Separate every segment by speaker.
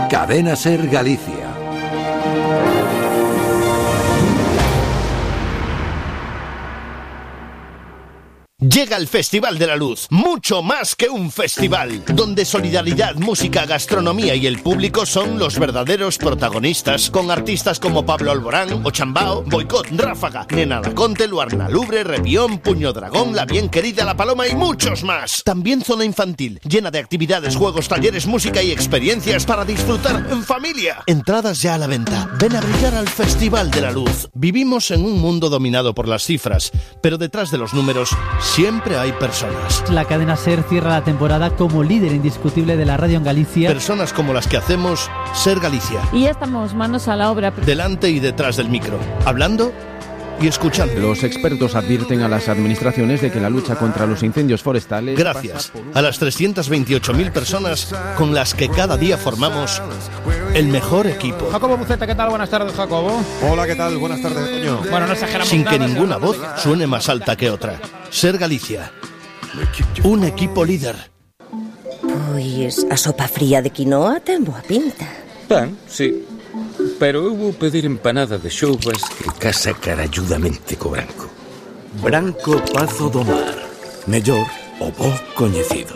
Speaker 1: Cadena Ser Galicia.
Speaker 2: Llega el Festival de la Luz, mucho más que un festival, donde solidaridad, música, gastronomía y el público son los verdaderos protagonistas, con artistas como Pablo Alborán, Ochambao, Boicot, Ráfaga, Nena Laconte, Luarna Lubre, Revión, Puño Dragón, La Bien Querida, La Paloma y muchos más. También zona infantil, llena de actividades, juegos, talleres, música y experiencias para disfrutar en familia. Entradas ya a la venta. Ven a brillar al Festival de la Luz. Vivimos en un mundo dominado por las cifras, pero detrás de los números siempre hay personas.
Speaker 3: La cadena SER cierra la temporada como líder indiscutible de la radio en Galicia.
Speaker 2: Personas como las que hacemos Ser Galicia.
Speaker 4: Y ya estamos manos a la obra.
Speaker 2: Delante y detrás del micro, hablando y escuchando.
Speaker 5: Los expertos advierten a las administraciones de que la lucha contra los incendios forestales...
Speaker 2: Gracias a las 328.000 personas con las que cada día formamos el mejor equipo.
Speaker 6: Jacobo Buceta, ¿qué tal? Buenas tardes, Jacobo.
Speaker 7: Hola, ¿qué tal? Buenas tardes, Toño.
Speaker 6: Bueno, no exageramos
Speaker 2: Sin que
Speaker 6: nada,
Speaker 2: ninguna voz suene más alta que otra. Ser Galicia. Un equipo líder.
Speaker 8: Pois a sopa fría de quinoa ten boa pinta.
Speaker 9: Pan, sí. Pero eu vou pedir empanada de xoubas que casa caralludamente co branco.
Speaker 1: Branco Pazo do Mar. Mellor o bo coñecido.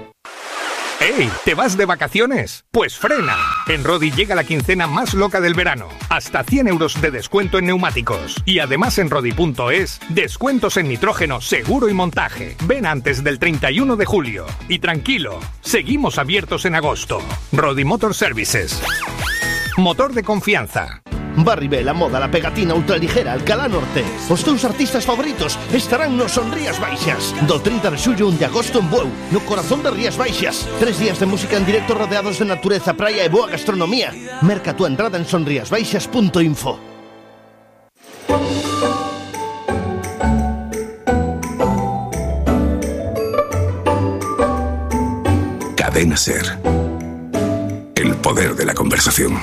Speaker 10: ¡Ey! ¿Te vas de vacaciones? ¡Pues frena! En Rodi llega la quincena más loca del verano. Hasta 100 euros de descuento en neumáticos. Y además en Rodi.es, descuentos en nitrógeno, seguro y montaje. Ven antes del 31 de julio. Y tranquilo, seguimos abiertos en agosto. Rodi Motor Services. Motor de confianza.
Speaker 2: Barribé, la moda, la pegatina ultraligera, Alcalá Norte. Os teus artistas favoritos estarán nos Son Rías Baixas. Do 30 de xullo 1 de agosto en Bueu, no corazón de Rías Baixas. 3 días de música en directo rodeados de natureza, praia e boa gastronomía. Merca tu entrada en sonriasbaixas.info.
Speaker 1: Cadena Ser. El poder de la conversación.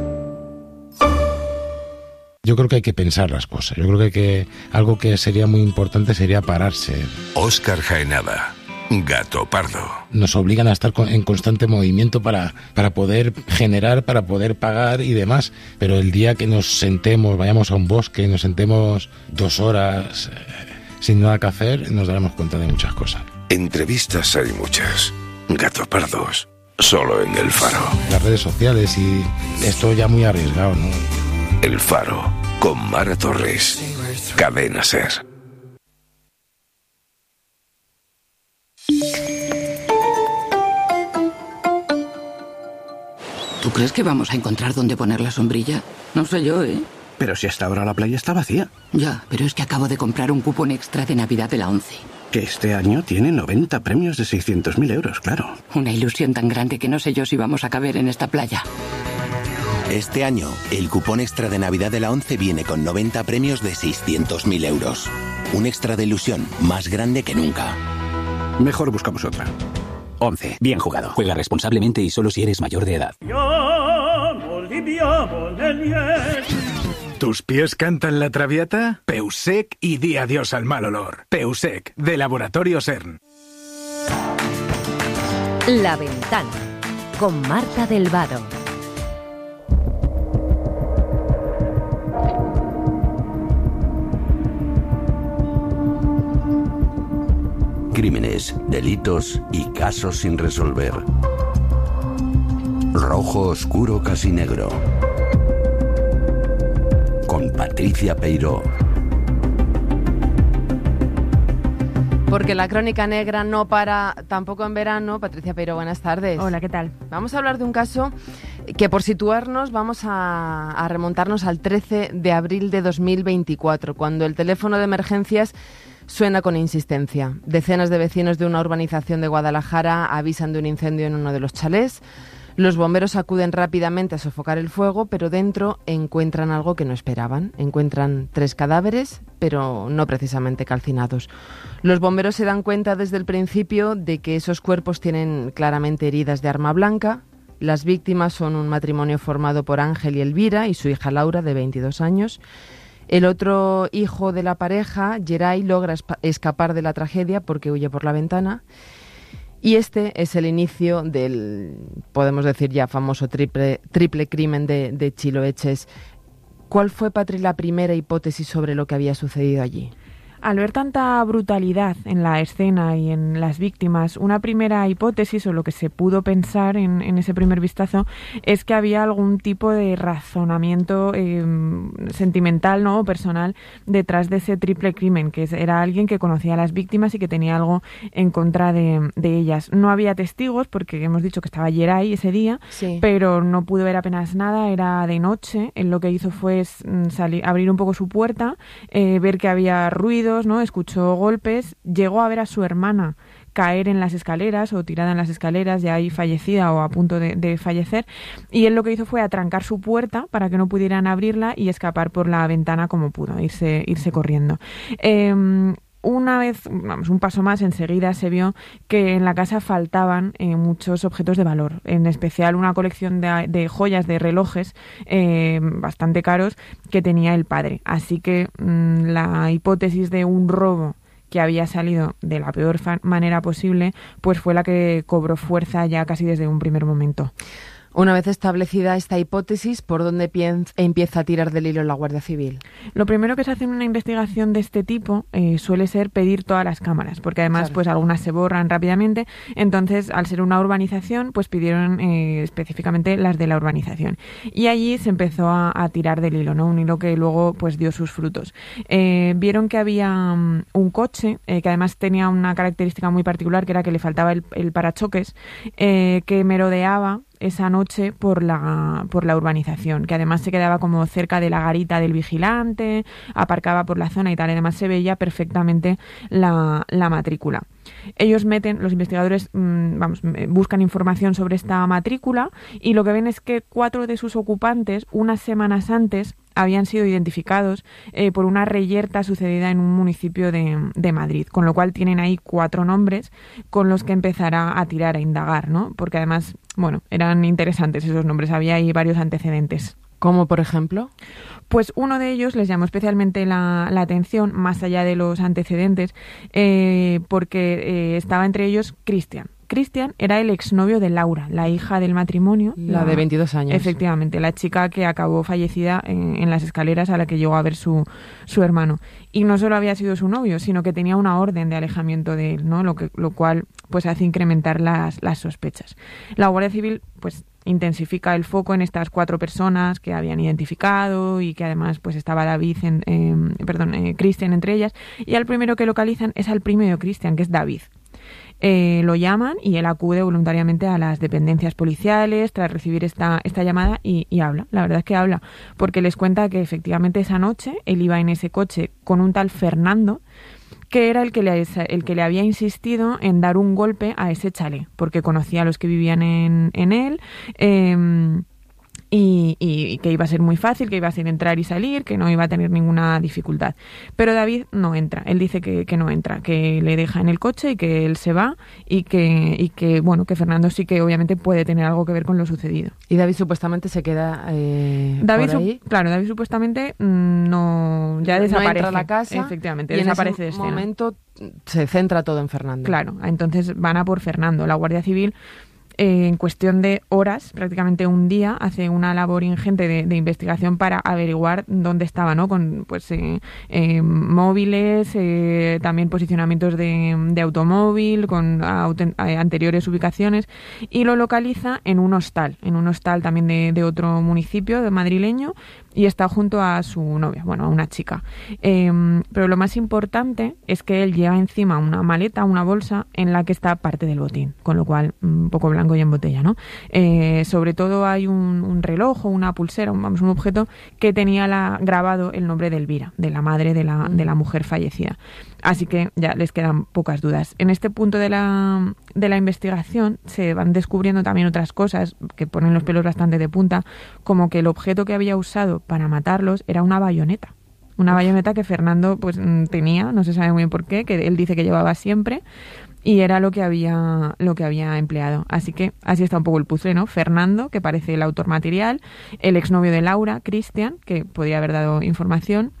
Speaker 11: Yo creo que hay que pensar las cosas. Yo creo que algo que sería muy importante sería pararse.
Speaker 1: Óscar Jaenada, Gato Pardo.
Speaker 11: Nos obligan a estar en constante movimiento para poder generar, para poder pagar y demás. Pero el día que nos sentemos, vayamos a un bosque, nos sentemos 2 horas sin nada que hacer, nos daremos cuenta de muchas cosas.
Speaker 1: Entrevistas hay muchas. Gato Pardos, solo en El Faro.
Speaker 11: Las redes sociales y esto ya muy arriesgado, ¿no?
Speaker 1: El Faro, con Mara Torres. Cadena Ser.
Speaker 12: ¿Tú crees que vamos a encontrar dónde poner la sombrilla? No sé yo, ¿eh?
Speaker 13: Pero si hasta ahora la playa está vacía.
Speaker 12: Ya, pero es que acabo de comprar un cupón extra de Navidad de la ONCE.
Speaker 13: Que este año tiene 90 premios de 600.000 euros, claro.
Speaker 12: Una ilusión tan grande que no sé yo si vamos a caber en esta playa.
Speaker 14: Este año, el cupón extra de Navidad de la ONCE viene con 90 premios de 600.000 euros. Un extra de ilusión más grande que nunca.
Speaker 13: Mejor buscamos otra. ONCE, bien jugado.
Speaker 15: Juega responsablemente y solo si eres mayor de edad.
Speaker 16: ¿Tus pies cantan la traviata? Peusec y di adiós al mal olor. Peusec, de Laboratorio CERN.
Speaker 17: La Ventana, con Marta del Vado.
Speaker 1: Crímenes, delitos y casos sin resolver. Rojo oscuro casi negro. Con Patricia Peiró.
Speaker 18: Porque la crónica negra no para tampoco en verano. Patricia Peiró, buenas tardes.
Speaker 19: Hola, ¿qué tal?
Speaker 18: Vamos a hablar de un caso que, por situarnos, vamos a remontarnos al 13 de abril de 2024, cuando el teléfono de emergencias suena con insistencia. Decenas de vecinos de una urbanización de Guadalajara avisan de un incendio en uno de los chalés. Los bomberos acuden rápidamente a sofocar el fuego, pero dentro encuentran algo que no esperaban. Encuentran 3 cadáveres, pero no precisamente calcinados. Los bomberos se dan cuenta desde el principio de que esos cuerpos tienen claramente heridas de arma blanca. Las víctimas son un matrimonio formado por Ángel y Elvira y su hija Laura, de 22 años. El otro hijo de la pareja, Geray, logra escapar de la tragedia porque huye por la ventana. Y este es el inicio del, podemos decir ya, famoso triple crimen de Chiloeches. ¿Cuál fue, Patri, la primera hipótesis sobre lo que había sucedido allí?
Speaker 19: Al ver tanta brutalidad en la escena y en las víctimas, una primera hipótesis, o lo que se pudo pensar en ese primer vistazo, es que había algún tipo de razonamiento sentimental, ¿no?, o personal detrás de ese triple crimen, que era alguien que conocía a las víctimas y que tenía algo en contra de ellas. No había testigos, porque hemos dicho que estaba Geray ese día, sí, pero no pudo ver apenas nada, era de noche. Él lo que hizo fue abrir un poco su puerta, ver que había ruido, ¿no? Escuchó golpes, llegó a ver a su hermana caer en las escaleras o tirada en las escaleras, ya ahí fallecida o a punto de fallecer, y él lo que hizo fue atrancar su puerta para que no pudieran abrirla y escapar por la ventana como pudo, irse corriendo. Una vez, un paso más, enseguida se vio que en la casa faltaban muchos objetos de valor, en especial una colección de joyas, de relojes bastante caros que tenía el padre. Así que la hipótesis de un robo que había salido de la peor manera posible, pues fue la que cobró fuerza ya casi desde un primer momento.
Speaker 18: Una vez establecida esta hipótesis, ¿por dónde empieza a tirar del hilo la Guardia Civil?
Speaker 19: Lo primero que se hace en una investigación de este tipo suele ser pedir todas las cámaras, porque además pues algunas se borran rápidamente. Entonces, al ser una urbanización, pues pidieron específicamente las de la urbanización. Y allí se empezó a tirar del hilo, ¿no? Un hilo que luego pues dio sus frutos. Vieron que había un coche que además tenía una característica muy particular, que era que le faltaba el parachoques, que merodeaba esa noche por la urbanización, que además se quedaba como cerca de la garita del vigilante, aparcaba por la zona y tal, y además se veía perfectamente la matrícula. Ellos los investigadores buscan información sobre esta matrícula y lo que ven es que 4 de sus ocupantes, unas semanas antes, habían sido identificados por una reyerta sucedida en un municipio de Madrid, con lo cual tienen ahí 4 nombres con los que empezar a tirar, a indagar, ¿no? Porque además, bueno, eran interesantes esos nombres, había ahí varios antecedentes.
Speaker 18: ¿Cómo, por ejemplo?
Speaker 19: Pues uno de ellos les llamó especialmente la atención, más allá de los antecedentes, porque estaba entre ellos Cristian. Cristian era el exnovio de Laura, la hija del matrimonio.
Speaker 18: La de 22 años.
Speaker 19: Efectivamente, la chica que acabó fallecida en las escaleras, a la que llegó a ver su hermano. Y no solo había sido su novio, sino que tenía una orden de alejamiento de él, ¿no? Lo cual pues hace incrementar las sospechas. La Guardia Civil pues intensifica el foco en estas 4 personas que habían identificado y que además pues estaba Cristian entre ellas, y al primero que localizan es al primo de Cristian, que es David. Lo llaman y él acude voluntariamente a las dependencias policiales tras recibir esta llamada y habla. La verdad es que habla, porque les cuenta que efectivamente esa noche él iba en ese coche con un tal Fernando, que era el que le había insistido en dar un golpe a ese chalet, porque conocía a los que vivían en él, y que iba a ser muy fácil, que iba a ser entrar y salir, que no iba a tener ninguna dificultad. Pero David no entra, él dice que no entra, que le deja en el coche y que él se va y que bueno, que Fernando sí que obviamente puede tener algo que ver con lo sucedido.
Speaker 18: ¿Y David supuestamente se queda por ahí?
Speaker 19: Claro, David supuestamente no desaparece.
Speaker 18: No entra a la casa.
Speaker 19: Efectivamente,
Speaker 18: y
Speaker 19: desaparece
Speaker 18: en
Speaker 19: de
Speaker 18: ese
Speaker 19: escena.
Speaker 18: momento se centra todo en Fernando.
Speaker 19: Claro, entonces van a por Fernando. La Guardia Civil en cuestión de horas, prácticamente un día, hace una labor ingente de investigación para averiguar dónde estaba, ¿no? Con móviles, también posicionamientos de automóvil, con anteriores ubicaciones, y lo localiza en un hostal también de otro municipio de madrileño, y está junto a su novia, a una chica. Pero lo más importante es que él lleva encima una maleta, una bolsa, en la que está parte del botín, con lo cual un poco blanco y en botella, ¿no? Sobre todo hay un reloj o una pulsera, un objeto que tenía grabado el nombre de Elvira, de la madre de la mujer fallecida. Así que ya les quedan pocas dudas. En este punto de la investigación se van descubriendo también otras cosas que ponen los pelos bastante de punta, como que el objeto que había usado para matarlos era una bayoneta. Una bayoneta que Fernando pues tenía, no se sabe muy bien por qué, que él dice que llevaba siempre, y era lo que había empleado. Así que así está un poco el puzzle, ¿no? Fernando, que parece el autor material, el exnovio de Laura, Cristian, que podría haber dado información,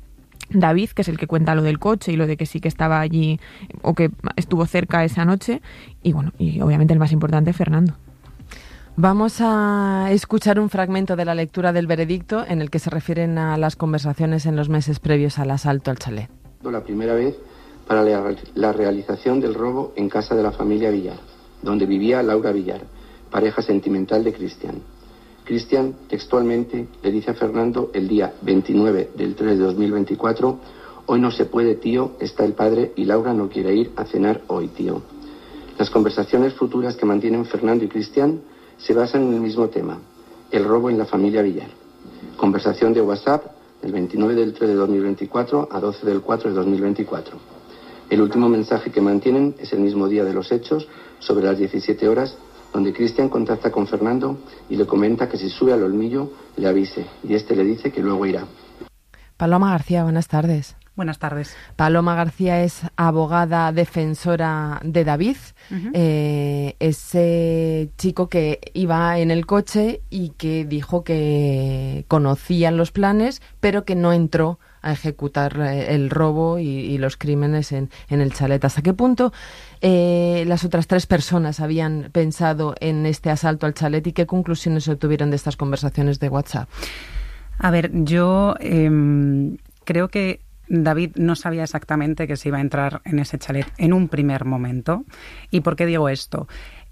Speaker 19: David, que es el que cuenta lo del coche y lo de que sí que estaba allí o que estuvo cerca esa noche, y bueno, y obviamente el más importante, Fernando.
Speaker 18: Vamos a escuchar un fragmento de la lectura del veredicto en el que se refieren a las conversaciones en los meses previos al asalto al chalet.
Speaker 20: La primera vez para la realización del robo en casa de la familia Villar, donde vivía Laura Villar, pareja sentimental de Cristian. Cristian textualmente le dice a Fernando el día 29 del 3 de 2024: hoy no se puede, tío, está el padre y Laura no quiere ir a cenar hoy, tío. Las conversaciones futuras que mantienen Fernando y Cristian se basan en el mismo tema, el robo en la familia Villar. Conversación de WhatsApp del 29 del 3 de 2024 a 12 del 4 de 2024. El último mensaje que mantienen es el mismo día de los hechos, sobre las 17 horas, donde Cristian contacta con Fernando y le comenta que si sube al Olmillo le avise, y este le dice que luego irá.
Speaker 18: Paloma García, buenas tardes.
Speaker 21: Buenas tardes.
Speaker 18: Paloma García es abogada defensora de David, ese chico que iba en el coche y que dijo que conocían los planes, pero que no entró a ejecutar el robo y los crímenes en el chalet. ¿Hasta qué punto las otras 3 personas habían pensado en este asalto al chalet y qué conclusiones obtuvieron de estas conversaciones de WhatsApp?
Speaker 21: A ver, yo creo que David no sabía exactamente que se iba a entrar en ese chalet en un primer momento. ¿Y por qué digo esto?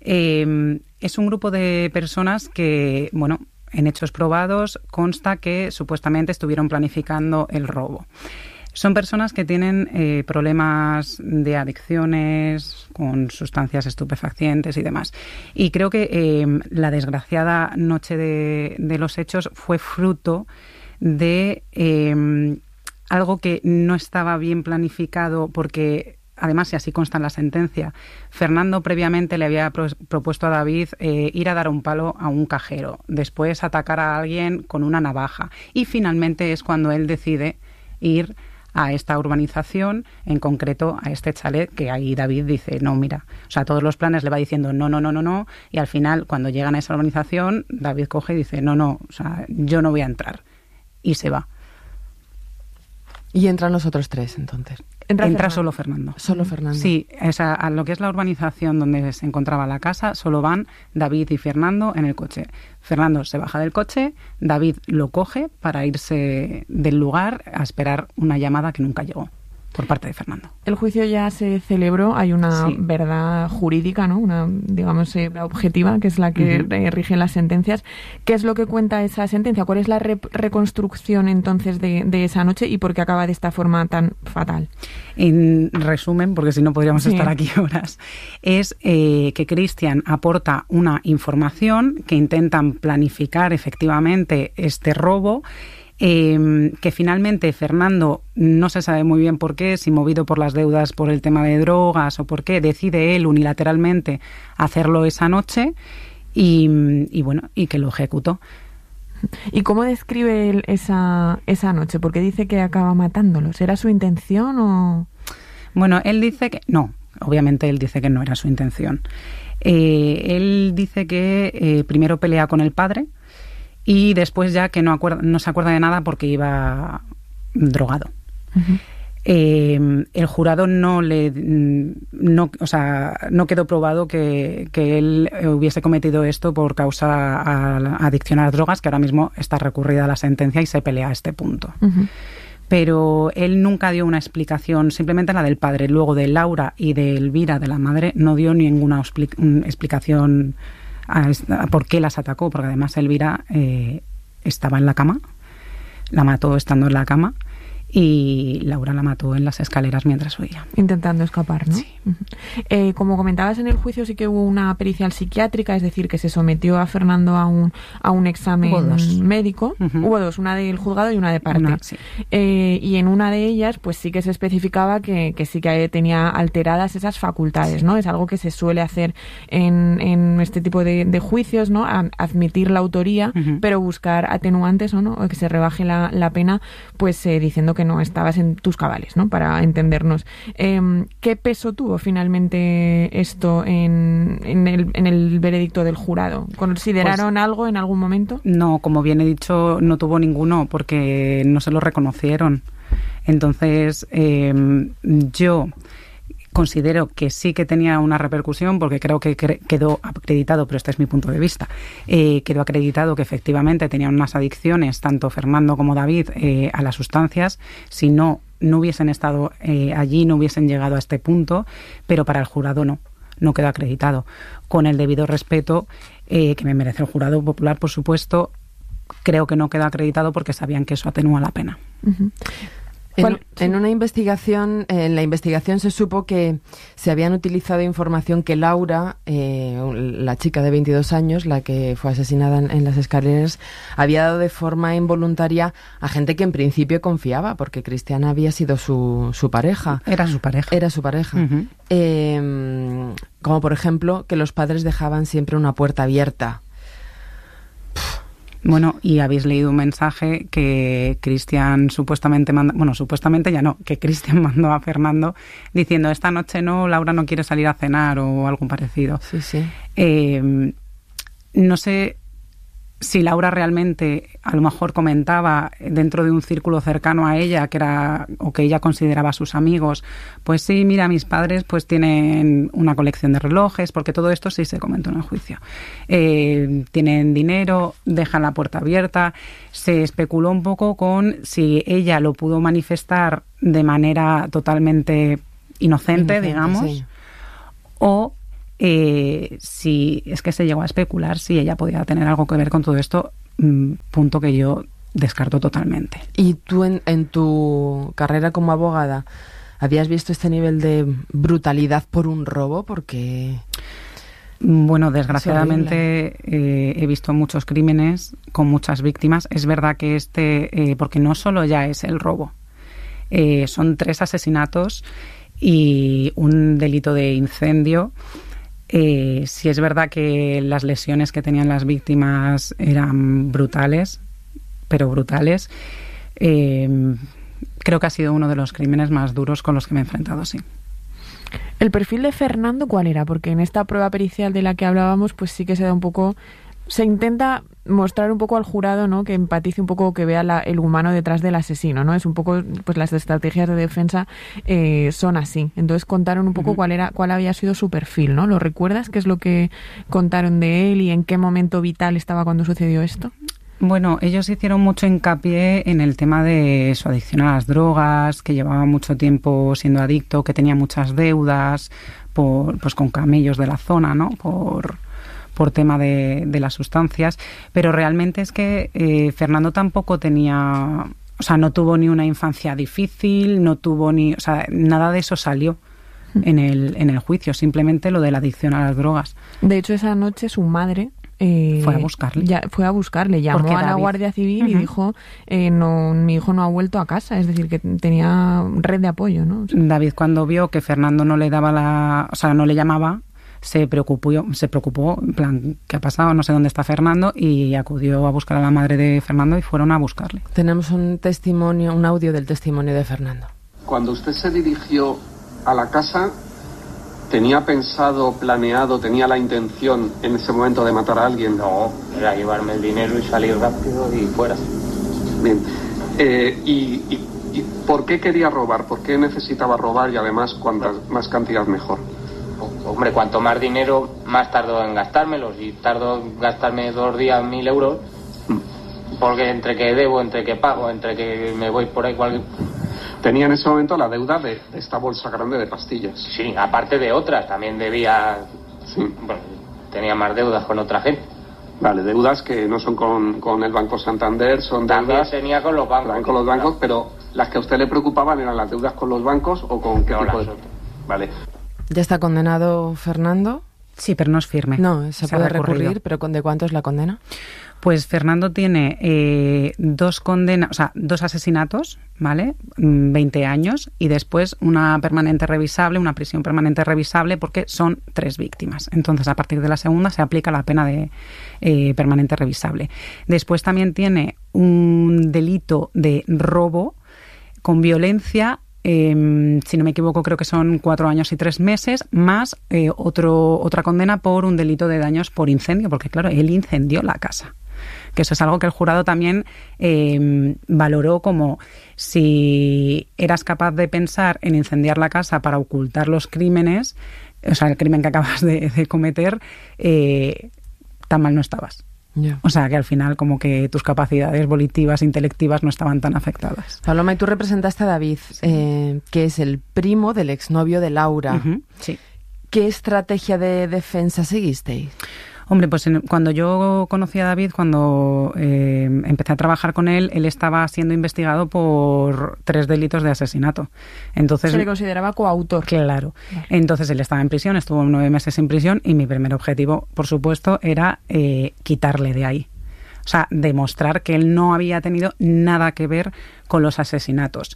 Speaker 21: Es un grupo de personas que, bueno, en hechos probados consta que supuestamente estuvieron planificando el robo. Son personas que tienen problemas de adicciones con sustancias estupefacientes y demás. Y creo que la desgraciada noche de los hechos fue fruto de algo que no estaba bien planificado porque, además, y así consta en la sentencia, Fernando previamente le había propuesto a David ir a dar un palo a un cajero, después atacar a alguien con una navaja y finalmente es cuando él decide ir a esta urbanización, en concreto a este chalet, que ahí David dice, no, mira, o sea, todos los planes le va diciendo no, y al final, cuando llegan a esa urbanización, David coge y dice, no, o sea, yo no voy a entrar, y se va.
Speaker 18: ¿Y entran los otros 3, entonces?
Speaker 21: Entra solo Fernando.
Speaker 18: Solo Fernando.
Speaker 21: Sí, a lo que es la urbanización donde se encontraba la casa, solo van David y Fernando en el coche. Fernando se baja del coche, David lo coge para irse del lugar a esperar una llamada que nunca llegó por parte de Fernando.
Speaker 19: El juicio ya se celebró, hay una verdad jurídica, ¿no? Una, digamos, objetiva, que es la que rige las sentencias. ¿Qué es lo que cuenta esa sentencia? ¿Cuál es la reconstrucción entonces de esa noche y por qué acaba de esta forma tan fatal?
Speaker 21: En resumen, porque si no podríamos estar aquí horas, es que Cristian aporta una información que intentan planificar efectivamente este robo, que finalmente Fernando no se sabe muy bien por qué, si movido por las deudas por el tema de drogas o por qué, decide él unilateralmente hacerlo esa noche y bueno, y que lo ejecutó.
Speaker 19: ¿Y cómo describe él esa noche? Porque dice que acaba matándolos. ¿Era su intención o...?
Speaker 21: Bueno, él dice que no, obviamente él dice que no era su intención. Él dice que primero pelea con el padre y después ya que no se acuerda de nada porque iba drogado. El jurado no quedó probado que él hubiese cometido esto por causa a adicción a las drogas, que ahora mismo está recurrida a la sentencia y se pelea a este punto. Pero él nunca dio una explicación, simplemente la del padre. Luego de Laura y de Elvira, de la madre, no dio ninguna explicación a por qué las atacó, porque además Elvira estaba en la cama, la mató estando en la cama, y Laura la mató en las escaleras mientras huía.
Speaker 19: Intentando escapar, ¿no?
Speaker 21: Sí.
Speaker 19: Como comentabas en el juicio, sí que hubo una pericial psiquiátrica, es decir, que se sometió a Fernando a un examen médico. Hubo 2, una del juzgado y una de parte. Y en una de ellas, pues sí que se especificaba que sí que tenía alteradas esas facultades, ¿no? Es algo que se suele hacer en este tipo de juicios, ¿no? Admitir la autoría, pero buscar atenuantes, ¿no? O que se rebaje la pena, pues diciendo que no estabas en tus cabales, ¿no? Para entendernos. ¿Qué peso tuvo finalmente esto en el veredicto del jurado? ¿Consideraron algo en algún momento?
Speaker 21: No, como bien he dicho, no tuvo ninguno porque no se lo reconocieron. Entonces, yo considero que sí que tenía una repercusión, porque creo que quedó acreditado, pero este es mi punto de vista, quedó acreditado que efectivamente tenían unas adicciones, tanto Fernando como David, a las sustancias. Si no hubiesen estado allí, no hubiesen llegado a este punto, pero para el jurado no quedó acreditado. Con el debido respeto que me merece el jurado popular, por supuesto, creo que no quedó acreditado porque sabían que eso atenúa la pena.
Speaker 18: Uh-huh. En una investigación, en la investigación se supo que se habían utilizado información que Laura, la chica de 22 años, la que fue asesinada en las escaleras, había dado de forma involuntaria a gente que en principio confiaba, porque Cristian había sido su pareja.
Speaker 21: Era su pareja.
Speaker 18: Uh-huh. Como por ejemplo que los padres dejaban siempre una puerta abierta.
Speaker 21: Bueno, y habéis leído un mensaje que Cristian supuestamente que Cristian mandó a Fernando diciendo: esta noche no, Laura no quiere salir a cenar, o algo parecido.
Speaker 18: Sí.
Speaker 21: No sé si Laura realmente a lo mejor comentaba dentro de un círculo cercano a ella, que ella consideraba sus amigos, pues sí, mira, mis padres pues tienen una colección de relojes, porque todo esto sí se comentó en el juicio. Tienen dinero, dejan la puerta abierta. Se especuló un poco con si ella lo pudo manifestar de manera totalmente inocente, digamos, sí. O si es que se llegó a especular si ella podía tener algo que ver con todo esto, punto que yo descarto totalmente.
Speaker 18: ¿Y tú en tu carrera como abogada habías visto este nivel de brutalidad por un robo? Porque...
Speaker 21: Bueno, desgraciadamente he visto muchos crímenes con muchas víctimas. Es verdad que porque no solo ya es el robo, son 3 asesinatos y un delito de incendio. Sí es verdad que las lesiones que tenían las víctimas eran brutales, pero brutales. Creo que ha sido uno de los crímenes más duros con los que me he enfrentado, sí.
Speaker 19: ¿El perfil de Fernando cuál era? Porque en esta prueba pericial de la que hablábamos, pues sí que se da un poco... Se intenta mostrar un poco al jurado, ¿no?, que empatice un poco, que vea el humano detrás del asesino, ¿no? Es un poco, pues las estrategias de defensa son así. Entonces contaron un poco cuál había sido su perfil, ¿no? ¿Lo recuerdas? ¿Qué es lo que contaron de él y en qué momento vital estaba cuando sucedió esto?
Speaker 21: Bueno, ellos hicieron mucho hincapié en el tema de su adicción a las drogas, que llevaba mucho tiempo siendo adicto, que tenía muchas deudas pues con camellos de la zona, ¿no? Por tema de las sustancias, pero realmente es que Fernando tampoco tenía, o sea, no tuvo ni una infancia difícil, no tuvo nada de eso salió en el juicio, simplemente lo de la adicción a las drogas.
Speaker 19: De hecho, esa noche su madre
Speaker 21: fue a buscarle,
Speaker 19: llamó a la Guardia Civil y dijo, mi hijo no ha vuelto a casa, es decir, que tenía red de apoyo, ¿no? O sea,
Speaker 21: David, cuando vio que Fernando no le daba no le llamaba, se preocupó, en plan, ¿qué ha pasado? No sé dónde está Fernando, y acudió a buscar a la madre de Fernando y fueron a buscarle.
Speaker 18: Tenemos un audio del testimonio de Fernando.
Speaker 20: Cuando usted se dirigió a la casa, ¿tenía pensado, planeado, tenía la intención en ese momento de matar a alguien?
Speaker 3: No, era llevarme el dinero y salir rápido y fuera.
Speaker 20: Bien. ¿Y por qué quería robar? ¿Por qué necesitaba robar y además cuantas más cantidad mejor?
Speaker 3: Hombre, cuanto más dinero, más tardo en gastármelo. Si tardo en gastarme 2 días 1.000 euros, porque entre que debo, entre que pago, entre que me voy por ahí
Speaker 20: Tenía en ese momento la deuda de esta bolsa grande de pastillas.
Speaker 3: Sí, aparte de otras, también debía...
Speaker 20: Sí.
Speaker 3: Bueno, tenía más deudas con otra gente.
Speaker 20: Vale, deudas que no son con el Banco Santander, son deudas...
Speaker 3: También tenía con los bancos.
Speaker 20: Con los bancos, pero las que a usted le preocupaban eran las deudas con los bancos o con qué tipo de... Vale.
Speaker 18: ¿Ya está condenado Fernando?
Speaker 21: Sí, pero no es firme.
Speaker 18: No, se puede recurrir, pero ¿de cuánto es la condena?
Speaker 21: Pues Fernando tiene 2 condenas, o sea, 2 asesinatos, ¿vale? 20 años, y después una permanente revisable, una prisión permanente revisable, porque son 3 víctimas. Entonces, a partir de la segunda se aplica la pena de permanente revisable. Después también tiene un delito de robo con violencia. Si no me equivoco, creo que son 4 años y 3 meses, más otra condena por un delito de daños por incendio, porque claro, él incendió la casa. que eso es algo que el jurado también valoró, como si eras capaz de pensar en incendiar la casa para ocultar los crímenes, o sea, el crimen que acabas de cometer, tan mal no estabas.
Speaker 18: Yeah.
Speaker 21: O sea, que al final como que tus capacidades volitivas, intelectivas no estaban tan afectadas.
Speaker 18: Paloma, y tú representaste a David, que es el primo del exnovio de Laura.
Speaker 21: Uh-huh, sí.
Speaker 18: ¿Qué estrategia de defensa seguisteis?
Speaker 21: Hombre, pues cuando yo conocí a David, cuando empecé a trabajar con él, él estaba siendo investigado por 3 delitos de asesinato. Entonces,
Speaker 19: se le consideraba coautor.
Speaker 21: Claro.
Speaker 19: Vale.
Speaker 21: Entonces él estaba en prisión, estuvo 9 meses en prisión y mi primer objetivo, por supuesto, era quitarle de ahí. O sea, demostrar que él no había tenido nada que ver con los asesinatos.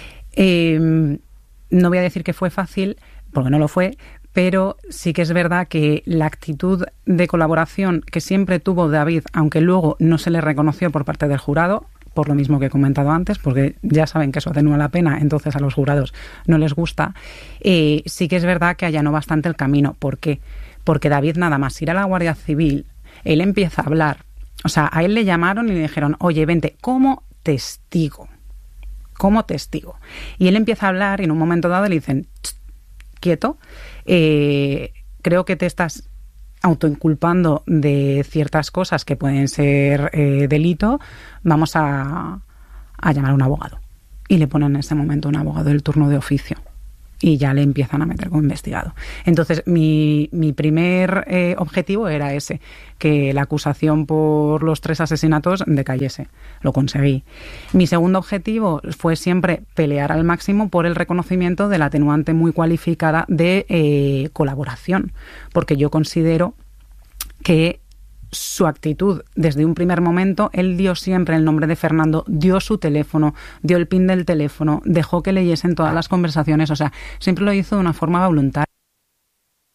Speaker 21: No voy a decir que fue fácil, porque no lo fue, pero sí que es verdad que la actitud de colaboración que siempre tuvo David, aunque luego no se le reconoció por parte del jurado, por lo mismo que he comentado antes, porque ya saben que eso atenúa la pena, entonces a los jurados no les gusta, sí que es verdad que allanó bastante el camino. ¿Por qué? Porque David, nada más ir a la Guardia Civil, él empieza a hablar. O sea, a él le llamaron y le dijeron, oye, vente como testigo. Como testigo. Y él empieza a hablar y en un momento dado le dicen, quieto, creo que te estás autoinculpando de ciertas cosas que pueden ser delito, vamos a llamar a un abogado. Y le ponen en ese momento un abogado del turno de oficio. Y ya le empiezan a meter como investigado. Entonces, mi primer objetivo era ese, que la acusación por los 3 asesinatos decayese. Lo conseguí. Mi segundo objetivo fue siempre pelear al máximo por el reconocimiento de la atenuante muy cualificada de colaboración, porque yo considero que su actitud desde un primer momento, él dio siempre el nombre de Fernando, dio su teléfono, dio el PIN del teléfono, dejó que leyesen todas las conversaciones, o sea, siempre lo hizo de una forma voluntaria.